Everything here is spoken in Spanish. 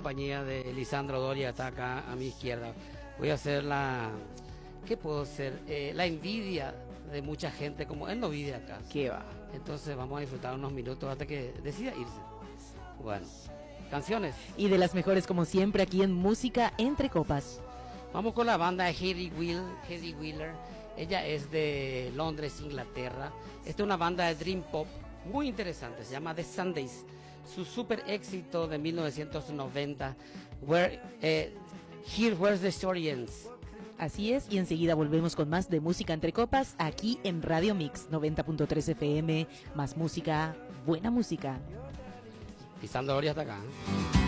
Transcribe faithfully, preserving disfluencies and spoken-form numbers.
compañía de Lisandro Doria, está acá a mi izquierda. Voy a hacer la... ¿Qué puedo hacer? Eh, la envidia de mucha gente, como él no vive acá. ¿Qué va? Entonces vamos a disfrutar unos minutos hasta que decida irse. Bueno, canciones. Y de las mejores como siempre aquí en Música Entre Copas. Vamos con la banda de Heidi Wheel, Heidi Wheeler. Ella es de Londres, Inglaterra. Esta es una banda de Dream Pop muy interesante, se llama The Sundays. Su super éxito de mil novecientos noventa, Where, eh, Here Where's the Story Ends. Así es, y enseguida volvemos con más de Música Entre Copas aquí en Radio Mix noventa punto tres F M. Más música, buena música. Lisandro Doria está acá, ¿eh?